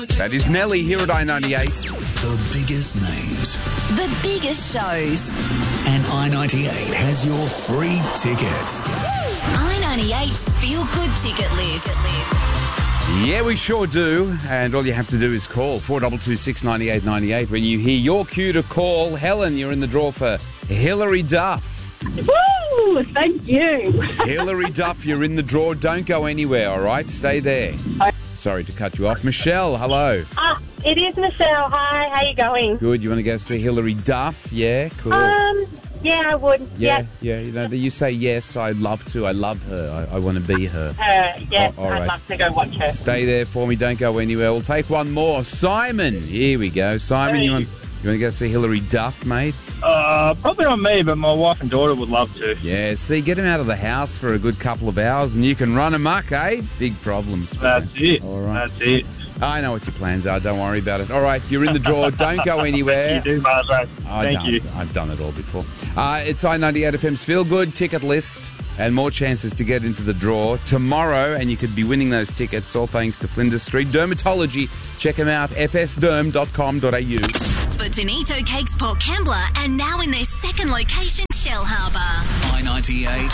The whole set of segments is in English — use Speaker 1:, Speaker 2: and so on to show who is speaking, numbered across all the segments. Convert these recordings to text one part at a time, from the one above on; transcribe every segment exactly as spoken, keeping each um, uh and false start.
Speaker 1: That is Nelly here at I ninety-eight.
Speaker 2: The biggest names.
Speaker 3: The biggest shows.
Speaker 2: And I ninety-eight has your free tickets.
Speaker 3: I ninety-eight's Feel Good ticket list.
Speaker 1: Yeah, we sure do. And all you have to do is call four two two six nine eight nine eight when you hear your cue to call. Helen, you're in the draw for Hilary Duff.
Speaker 4: Woo! Thank you.
Speaker 1: Hilary Duff, you're in the draw. Don't go anywhere, all right? Stay there. Sorry to cut you off. Michelle, hello.
Speaker 4: Uh, it is Michelle. Hi, how you going?
Speaker 1: Good. You want to go see Hilary Duff? Yeah, cool.
Speaker 4: Um, yeah, I would.
Speaker 1: Yeah,
Speaker 4: yeah.
Speaker 1: yeah. You know, you say yes. I'd love to. I love her. I, I want to be her.
Speaker 4: Her, yes.
Speaker 1: Oh, all
Speaker 4: I'd
Speaker 1: right.
Speaker 4: love to go watch her.
Speaker 1: Stay there for me. Don't go anywhere. We'll take one more. Simon. Here we go. Simon,
Speaker 4: Hey.
Speaker 1: you want you want to go see Hilary Duff, mate?
Speaker 5: Uh, probably not me, but my wife and daughter would love to.
Speaker 1: Yeah. See, get him out of the house for a good couple of hours, and you can run amok, eh? Big problems.
Speaker 5: That's it.
Speaker 1: All right.
Speaker 5: That's it.
Speaker 1: I know what your plans are. Don't worry about it. All right, you're in the draw. Don't go anywhere.
Speaker 5: You do, Marzo.
Speaker 1: I've
Speaker 5: Thank
Speaker 1: done,
Speaker 5: you.
Speaker 1: I've done it all before. Uh, it's I ninety-eight F M's Feel Good ticket list and more chances to get into the draw tomorrow, and you could be winning those tickets, all thanks to Flinders Street Dermatology. Check them out, f s derm dot com dot a u.
Speaker 3: For Tonito Cakes Port Kembla and now in their second location, Shell Harbour.
Speaker 2: I ninety-eight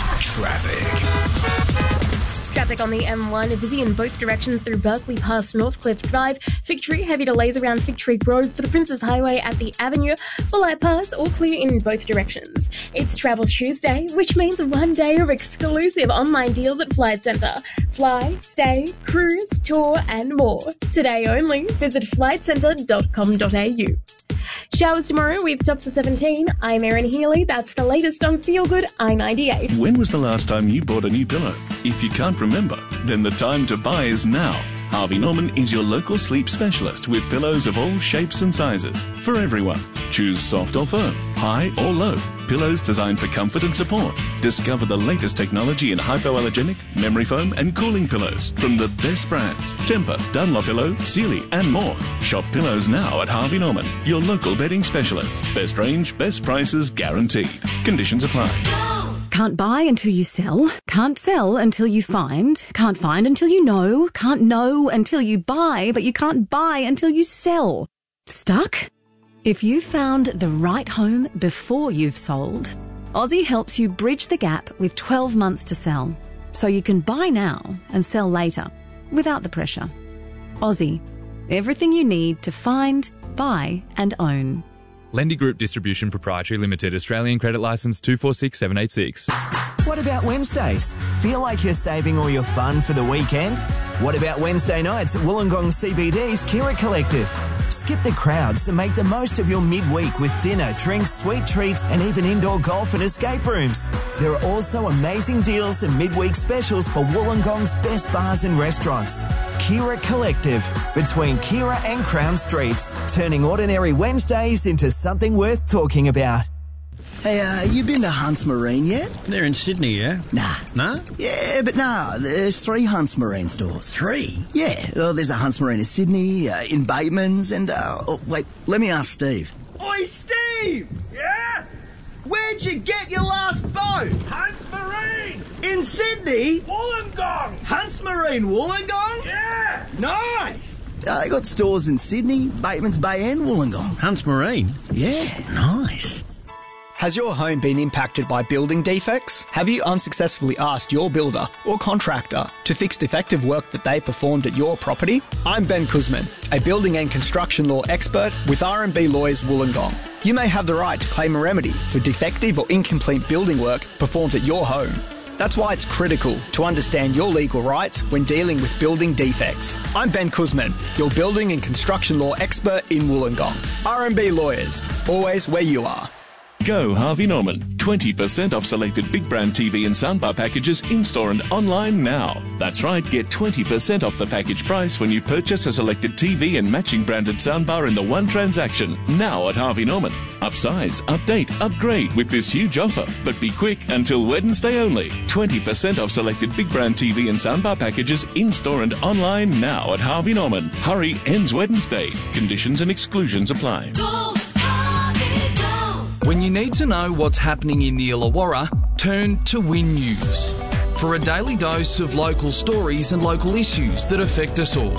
Speaker 2: traffic.
Speaker 6: Traffic on the M one, busy in both directions through Berkeley past Northcliffe Drive. Victory, heavy delays around Victory Grove for the Princes Highway at the Avenue. Bullite Pass, all clear in both directions. It's Travel Tuesday, which means one day of exclusive online deals at Flight Centre. Fly, stay, cruise, tour and more. Today only, visit flight centre dot com dot a u. Showers tomorrow with tops of seventeen. I'm Erin Healy. That's the latest on Feel Good I ninety-eight.
Speaker 7: When was the last time you bought a new pillow? If you can't remember, then the time to buy is now. Harvey Norman is your local sleep specialist with pillows of all shapes and sizes for everyone. Choose soft or firm, high or low. Pillows designed for comfort and support. Discover the latest technology in hypoallergenic, memory foam and cooling pillows from the best brands. Tempur, Dunlopillow, Sealy and more. Shop pillows now at Harvey Norman, your local bedding specialist. Best range, best prices guaranteed. Conditions apply.
Speaker 8: Can't buy until you sell. Can't sell until you find. Can't find until you know. Can't know until you buy, but you can't buy until you sell. Stuck? If you found the right home before you've sold, Aussie helps you bridge the gap with twelve months to sell, so you can buy now and sell later without the pressure. Aussie, everything you need to find, buy and own.
Speaker 9: Lendy Group Distribution Proprietary Limited, Australian Credit Licence two four six seven eight six.
Speaker 10: What about Wednesdays? Feel like you're saving all your fun for the weekend? What about Wednesday nights at Wollongong C B D's Kira Collective? Skip the crowds and make the most of your midweek with dinner, drinks, sweet treats and even indoor golf and escape rooms. There are also amazing deals and midweek specials for Wollongong's best bars and restaurants. Kira Collective, between Kira and Crown Streets, turning ordinary Wednesdays into something worth talking about.
Speaker 11: Hey, uh, you been to Hunts Marine yet?
Speaker 12: They're in Sydney, yeah?
Speaker 11: Nah.
Speaker 12: No?
Speaker 11: Yeah, but nah, there's three Hunts Marine stores.
Speaker 12: Three?
Speaker 11: Yeah, well, there's a Hunts Marine in Sydney, uh, in Bateman's, and, uh, oh, wait, let me ask Steve.
Speaker 13: Oi, Steve!
Speaker 5: Yeah?
Speaker 13: Where'd you get your last boat?
Speaker 5: Hunts Marine!
Speaker 13: In Sydney?
Speaker 5: Wollongong!
Speaker 13: Hunts Marine Wollongong?
Speaker 5: Yeah!
Speaker 13: Nice!
Speaker 11: Uh, they got stores in Sydney, Bateman's Bay and Wollongong.
Speaker 12: Hunts Marine?
Speaker 11: Yeah.
Speaker 12: Nice.
Speaker 14: Has your home been impacted by building defects? Have you unsuccessfully asked your builder or contractor to fix defective work that they performed at your property? I'm Ben Kuzman, a building and construction law expert with R and B Lawyers Wollongong. You may have the right to claim a remedy for defective or incomplete building work performed at your home. That's why it's critical to understand your legal rights when dealing with building defects. I'm Ben Kuzman, your building and construction law expert in Wollongong. R and B Lawyers, always where you are.
Speaker 7: Go Harvey Norman. twenty percent off selected big brand T V and soundbar packages in-store and online now. That's right, get twenty percent off the package price when you purchase a selected T V and matching branded soundbar in the one transaction. Now at Harvey Norman. Upsize, update, upgrade with this huge offer. But be quick, until Wednesday only. twenty percent off selected big brand T V and soundbar packages in-store and online now at Harvey Norman. Hurry, ends Wednesday. Conditions and exclusions apply.
Speaker 3: Go, Harvey, go.
Speaker 15: When you need to know what's happening in the Illawarra, turn to Win News for a daily dose of local stories and local issues that affect us all.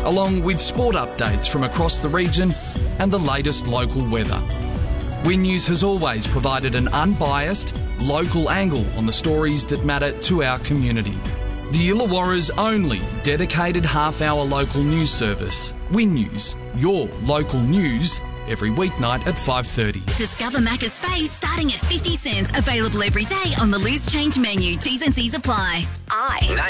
Speaker 15: along with sport updates from across the region and the latest local weather. Win News has always provided an unbiased, local angle on the stories that matter to our community. The Illawarra's only dedicated half-hour local news service. Win News, your local news, every weeknight at five thirty.
Speaker 3: Discover Macca's Fave starting at fifty cents. Available every day on the Loose Change menu. T's and C's apply. I